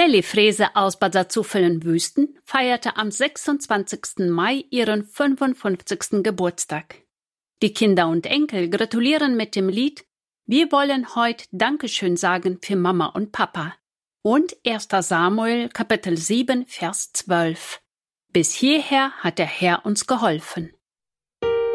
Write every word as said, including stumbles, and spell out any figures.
Nelly Frese aus Bad Salzuflen-Wüsten feierte am sechsundzwanzigsten Mai ihren fünfundfünfzigsten Geburtstag. Die Kinder und Enkel gratulieren mit dem Lied „Wir wollen heut Dankeschön sagen für Mama und Papa" und erster Samuel Kapitel sieben Vers zwölf. Bis hierher hat der Herr uns geholfen.